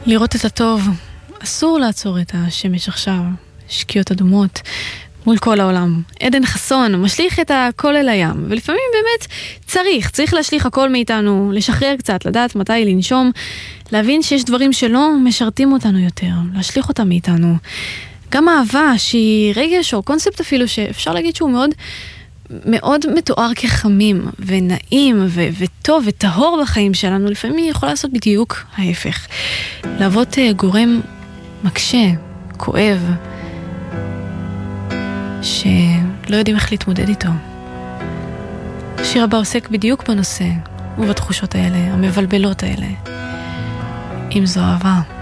לראות את הטוב. אסור לעצור את השמש עכשיו. שקיעות אדומות מול כל העולם. עדן חסון משליך את הכל אל הים, ולפעמים באמת צריך להשליך הכל מאיתנו, לשחרר קצת, לדעת מתי לנשום, להבין שיש דברים שלא משרתים אותנו יותר, להשליך אותם מאיתנו. גם אהבה שהיא רגש או קונספט אפילו שאפשר להגיד שהוא מאוד מאוד מתואר כחמים ונעים וטוב וטהור בחיים שלנו, לפעמים היא יכולה לעשות בדיוק ההפך. להוות גורם מקשה, כואב, שלא יודעים איך להתמודד איתו. השיר הבא עוסק בדיוק בנושא ובתחושות האלה, המבלבלות האלה. אם זו אהבה.